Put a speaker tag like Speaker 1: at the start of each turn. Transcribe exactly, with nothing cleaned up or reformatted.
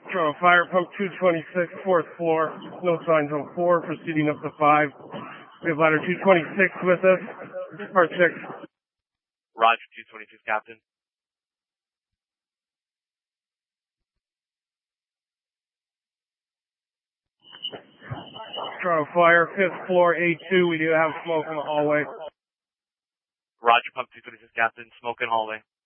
Speaker 1: Control, fire pump two twenty-six, fourth floor. No signs on four, proceeding up to five. We have ladder two twenty-six with us. Part six.
Speaker 2: Roger, two twenty-six, Captain.
Speaker 1: Control, fire, fifth floor, A two. We do have smoke in the hallway.
Speaker 2: Roger, pump two twenty-six, Captain. Smoke in hallway.